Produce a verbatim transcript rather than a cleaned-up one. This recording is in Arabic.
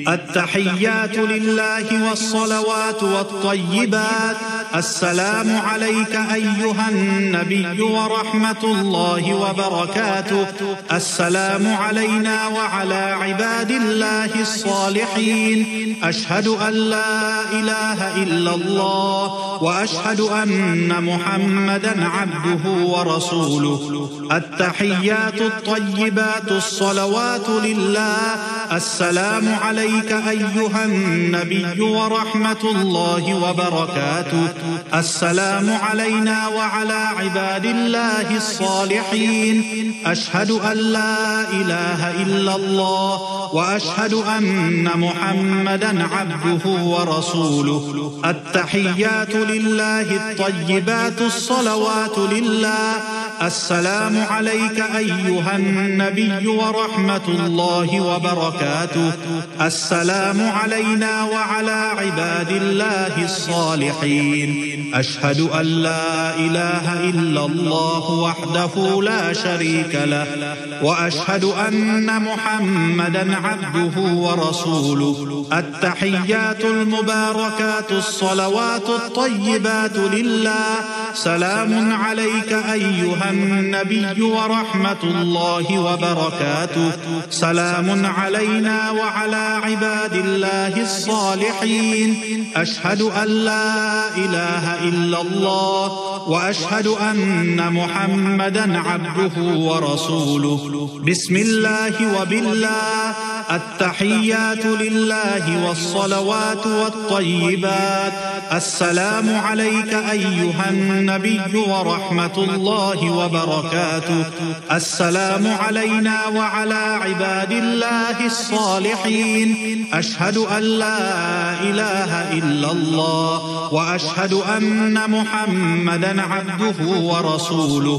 التحيات لله والصلوات والطيبات. السلام عليك أيها النبي ورحمة الله وبركاته. السلام علينا وعلى عباد الله الصالحين. أشهد أن لا إله إلا الله وأشهد أن محمدا عبده ورسوله. التحيات الطيبات الصلوات لله. السلام عليك أيها النبي ورحمة الله وبركاته. السلام علينا وعلى عباد الله الصالحين. أشهد أن لا إله إلا الله وأشهد أن محمدا عبده ورسوله. التحيات لله الطيبات الصلوات لله. السلام عليك أيها النبي ورحمة الله وبركاته. السلام علينا وعلى عباد الله الصالحين. أشهد أن لا إله إلا الله وحده لا شريك له وأشهد أن محمدا عبده ورسوله. التحيات المباركات الصلوات الطيبات لله. سلام عليك أيها النبي ورحمة الله وبركاته. سلام علينا وعلى عباد الله الصالحين. أشهد أن لا إله إلا الله وأشهد أن محمدا عبده ورسوله. بسم الله وبالله. التحيات لله والصلوات والطيبات. السلام عليك أيها النبي ورحمة الله وبركاته. السلام علينا وعلى عباد الله الصالحين. أشهد أن لا إله إلا الله وأشهد أن محمدا عبده ورسوله.